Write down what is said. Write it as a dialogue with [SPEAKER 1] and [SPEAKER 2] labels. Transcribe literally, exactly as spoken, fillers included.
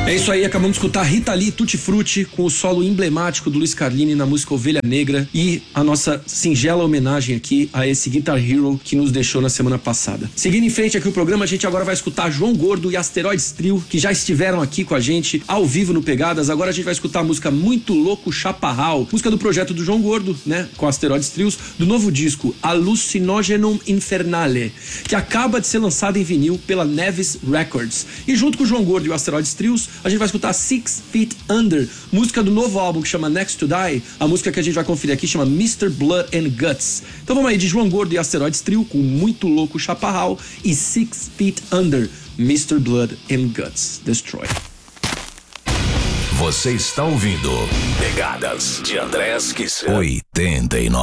[SPEAKER 1] É isso aí, acabamos de escutar Rita Lee, Tutti Frutti, com o solo emblemático do Luiz Carlini na música Ovelha Negra e a nossa singela homenagem aqui a esse Guitar Hero que nos deixou na semana passada. Seguindo em frente aqui o programa, a gente agora vai escutar João Gordo e Asteroides Trio, que já estiveram aqui com a gente ao vivo no Pegadas. Agora a gente vai escutar a música Muito Louco Chaparral, música do projeto do João Gordo, né, com Asteroides Trios, do novo disco Hallucinogenum Infernale, que acaba de ser lançado em vinil pela Nevis Records. E junto com o João Gordo e o Asteroides Trios, a gente vai escutar Six Feet Under, música do novo álbum que chama Next to Die. A música que a gente vai conferir aqui chama mister Blood and Guts. Então vamos aí de João Gordo e Asteroides Trio com Muito Louco Chaparral e Six Feet Under, mister Blood and Guts. Destroy.
[SPEAKER 2] Você está ouvindo Pegadas de André Kisser. oitenta e nove.